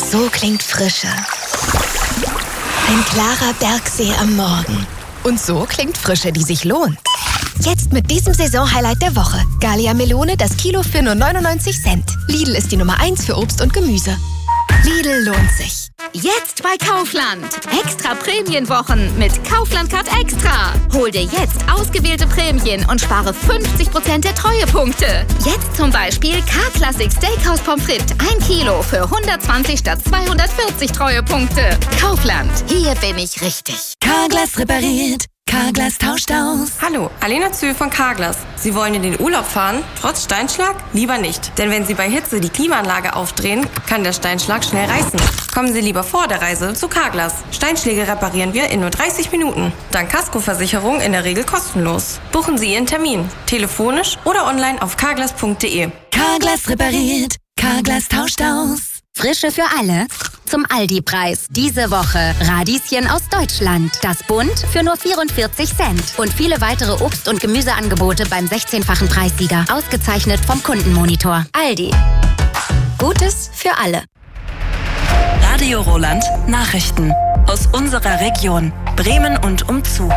So klingt Frische. Ein klarer Bergsee am Morgen. Und so klingt Frische, die sich lohnt. Jetzt mit diesem Saisonhighlight der Woche. Gallia Melone, das Kilo für nur 99 Cent. Lidl ist die Nummer 1 für Obst und Gemüse. Lidl lohnt sich. Jetzt bei Kaufland. Extra Prämienwochen mit Kaufland Card Extra. Hol dir jetzt ausgewählte Prämien und spare 50% der Treuepunkte. Jetzt zum Beispiel K-Classic Steakhouse Pommes frites 1 Kilo für 120 statt 240 Treuepunkte. Kaufland. Hier bin ich richtig. Carglass repariert. Carglass tauscht aus. Hallo, Alena Zühl von Carglass. Sie wollen in den Urlaub fahren? Trotz Steinschlag? Lieber nicht. Denn wenn Sie bei Hitze die Klimaanlage aufdrehen, kann der Steinschlag schnell reißen. Kommen Sie lieber vor der Reise zu Carglass. Steinschläge reparieren wir in nur 30 Minuten. Dank Kaskoversicherung in der Regel kostenlos. Buchen Sie Ihren Termin. Telefonisch oder online auf carglass.de. Carglass repariert. Carglass tauscht aus. Frische für alle zum Aldi-Preis. Diese Woche Radieschen aus Deutschland. Das Bund für nur 44 Cent. Und viele weitere Obst- und Gemüseangebote beim 16-fachen Preissieger. Ausgezeichnet vom Kundenmonitor. Aldi. Gutes für alle. Radio Roland Nachrichten aus unserer Region Bremen und umzu.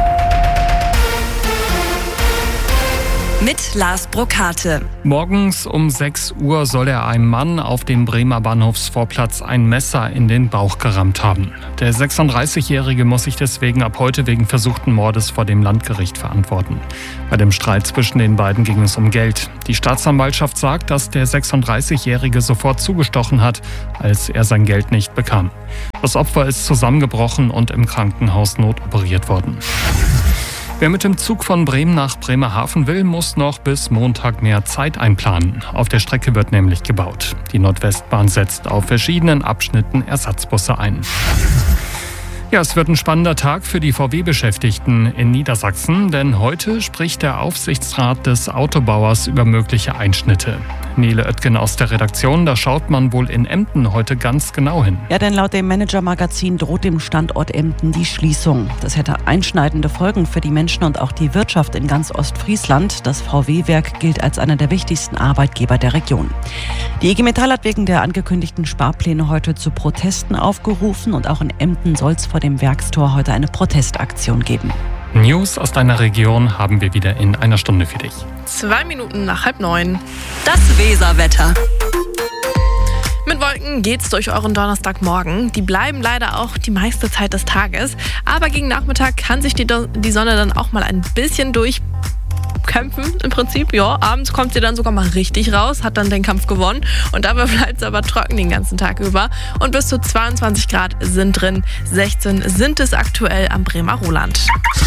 Mit Lars Brokate. Morgens um 6 Uhr soll er einem Mann auf dem Bremer Bahnhofsvorplatz ein Messer in den Bauch gerammt haben. Der 36-Jährige muss sich deswegen ab heute wegen versuchten Mordes vor dem Landgericht verantworten. Bei dem Streit zwischen den beiden ging es um Geld. Die Staatsanwaltschaft sagt, dass der 36-Jährige sofort zugestochen hat, als er sein Geld nicht bekam. Das Opfer ist zusammengebrochen und im Krankenhaus notoperiert worden. Wer mit dem Zug von Bremen nach Bremerhaven will, muss noch bis Montag mehr Zeit einplanen. Auf der Strecke wird nämlich gebaut. Die Nordwestbahn setzt auf verschiedenen Abschnitten Ersatzbusse ein. Ja, es wird ein spannender Tag für die VW-Beschäftigten in Niedersachsen, denn heute spricht der Aufsichtsrat des Autobauers über mögliche Einschnitte. Nele Oetken aus der Redaktion, da schaut man wohl in Emden heute ganz genau hin. Ja, denn laut dem Manager-Magazin droht dem Standort Emden die Schließung. Das hätte einschneidende Folgen für die Menschen und auch die Wirtschaft in ganz Ostfriesland. Das VW-Werk gilt als einer der wichtigsten Arbeitgeber der Region. Die IG Metall hat wegen der angekündigten Sparpläne heute zu Protesten aufgerufen und auch in Emden soll es vor dem Werkstor heute eine Protestaktion geben. News aus deiner Region haben wir wieder in einer Stunde für dich. 2 Minuten nach 8:30. Das Weserwetter. Mit Wolken geht's durch euren Donnerstagmorgen. Die bleiben leider auch die meiste Zeit des Tages. Aber gegen Nachmittag kann sich die Sonne dann auch mal ein bisschen durchkämpfen im Prinzip. Ja, abends kommt sie dann sogar mal richtig raus, hat dann den Kampf gewonnen. Und dabei bleibt es aber trocken den ganzen Tag über. Und bis zu 22 Grad sind drin. 16 sind es aktuell am Bremer Roland.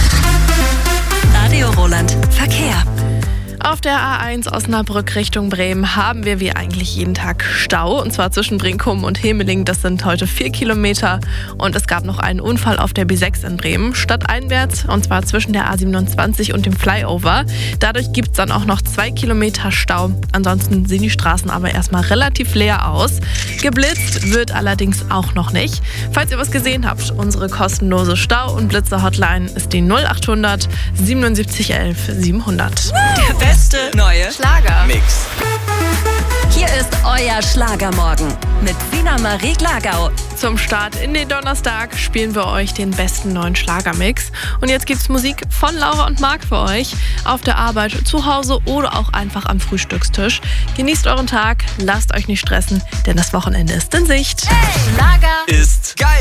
Radio Roland Verkehr. Auf der A1 Osnabrück Richtung Bremen haben wir wie eigentlich jeden Tag Stau. Und zwar zwischen Brinkum und Hemeling. Das sind heute 4 Kilometer. Und es gab noch einen Unfall auf der B6 in Bremen. Stadteinwärts, und zwar zwischen der A27 und dem Flyover. Dadurch gibt es dann auch noch 2 Kilometer Stau. Ansonsten sehen die Straßen aber erstmal relativ leer aus. Geblitzt wird allerdings auch noch nicht. Falls ihr was gesehen habt, unsere kostenlose Stau- und Blitzer-Hotline ist die 0800 77 11 700. Der beste neue Schlager-Mix. Hier ist euer Schlagermorgen mit Sina Marie Glagau. Zum Start in den Donnerstag spielen wir euch den besten neuen Schlagermix. Und jetzt gibt's Musik von Laura und Marc für euch. Auf der Arbeit, zu Hause oder auch einfach am Frühstückstisch. Genießt euren Tag, lasst euch nicht stressen, denn das Wochenende ist in Sicht. Hey, Schlager ist geil.